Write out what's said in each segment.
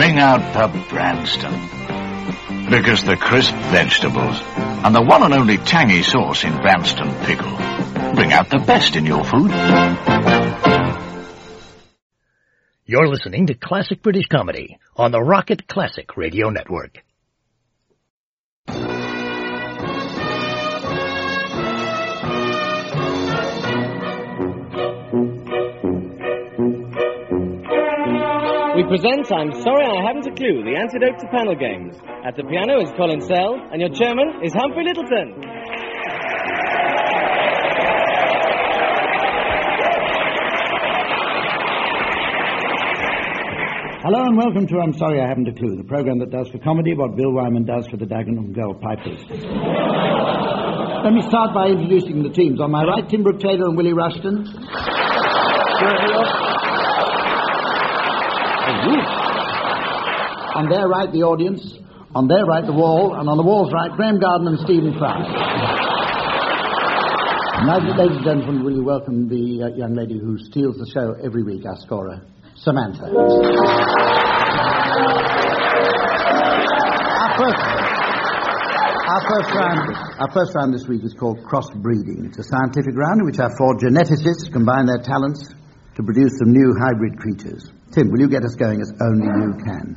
Bring out the Branston. Because the crisp vegetables and the one and only tangy sauce in Branston pickle bring out the best in your food. You're listening to Classic British Comedy on the Rocket Classic Radio Network. We present I'm Sorry I Haven't a Clue, the antidote to panel games. At the piano is Colin Sell, and your chairman is Humphrey Littleton. Hello and welcome to I'm Sorry I Haven't a Clue, the programme that does for comedy what Bill Wyman does for the Dagenham Girl Pipers. Let me start by introducing the teams. On my right, Tim Brooke-Taylor and Willie Rushton. On their right, the audience. On their right, the wall. And on the wall's right, Graham Garden and Stephen Fry. Now, ladies and gentlemen, will you welcome the young lady who steals the show every week, our scorer, Samantha. Our first round this week is called crossbreeding. It's a scientific round in which our four geneticists combine their talents to produce some new hybrid creatures. Tim, will you get us going as only you can?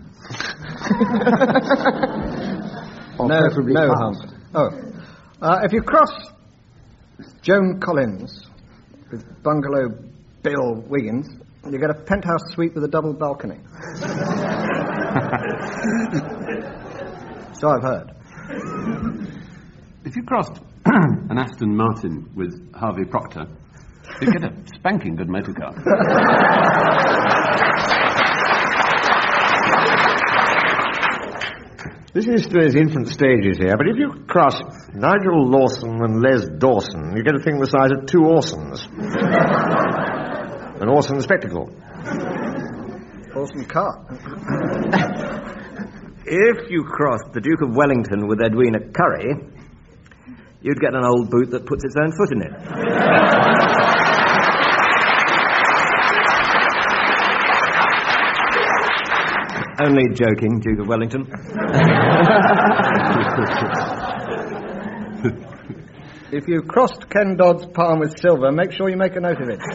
No, Hump. If you cross Joan Collins with Bungalow Bill Wiggins, you get a penthouse suite with a double balcony. So I've heard. If you crossed an Aston Martin with Harvey Procter, you get a spanking good motor car. This is still his infant stages here, but if you cross Nigel Lawson and Les Dawson, you get a thing the size of two Orsons. An Orson spectacle. Orson car. If you crossed the Duke of Wellington with Edwina Curry, you'd get an old boot that puts its own foot in it. Only joking, Duke of Wellington. If you crossed Ken Dodd's palm with silver, make sure you make a note of it.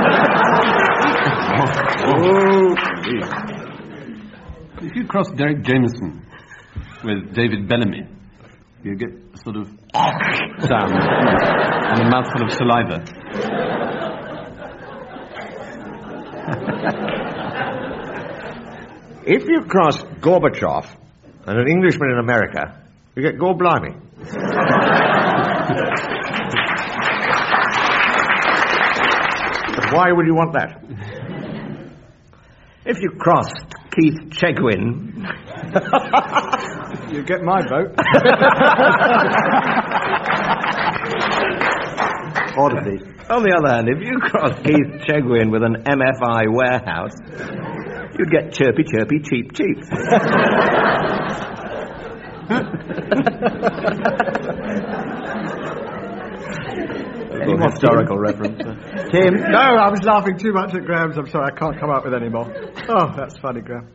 If you cross Derek Jameson with David Bellamy, you get a sort of sound and a mouthful of saliva. If you cross Gorbachev and an Englishman in America, you get Gorblimey. But why would you want that? If you crossed Keith Chegwin, You get my vote. Oddity. On the other hand, if you crossed Keith Chegwin with an MFI warehouse, you'd get chirpy, chirpy, cheap, cheap. Any historical reference? Tim? No, I was laughing too much at Graham's. I'm sorry, I can't come up with any more. Oh, that's funny, Graham.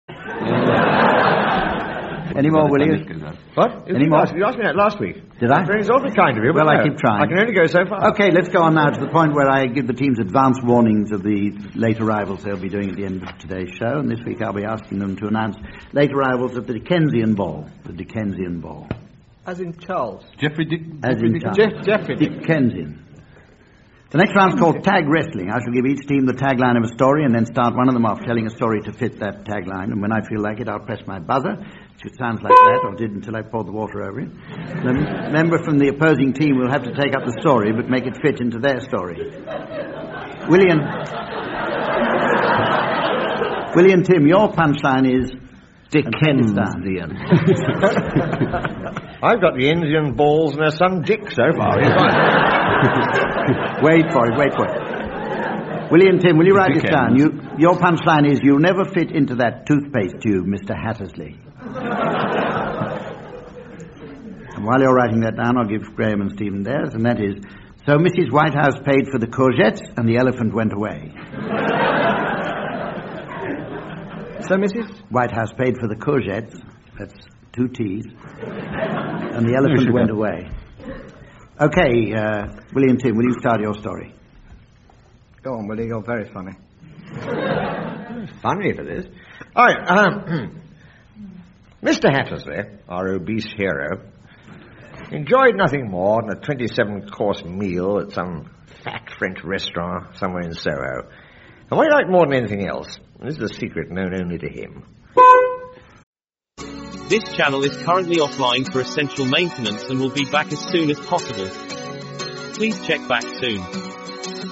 Any more, Willie? What? Any more? You asked me that last week. Did I? It's awfully kind of you, but Well, I no. keep trying. I can only go so far. Okay, let's go on now to the point where I give the teams advance warnings of the late arrivals they'll be doing at the end of today's show, and this week I'll be asking them to announce late arrivals at the Dickensian Ball. The Dickensian Ball. As in Charles. Jeffrey Jeffrey Dickensian. The next round's called Tag Wrestling. I shall give each team the tagline of a story and then start one of them off telling a story to fit that tagline. And when I feel like it, I'll press my buzzer, which sounds like that, or did until I poured the water over it. The member from the opposing team will have to take up the story, but make it fit into their story. William Tim, your punchline is Dickensian. I've got the Indian balls and their son Dick so far. Wait for it. William Tim, will you write this down? Your punchline is, you'll never fit into that toothpaste tube, Mr. Hattersley. And while you're writing that down, I'll give Graham and Stephen theirs, and that is, so Mrs. Whitehouse paid for the courgettes and the elephant went away. So, Mrs.? White House paid for the courgettes. That's 2 T's. And the elephant went away. Okay, William Tim, will you start your story? Go on, Willie, you're very funny. Funny for this. All right, Mr. Hattersley, our obese hero, enjoyed nothing more than a 27-course meal at some fat French restaurant somewhere in Soho. And what he liked more than anything else, and this is a secret known only to him. This channel is currently offline for essential maintenance and will be back as soon as possible. Please check back soon.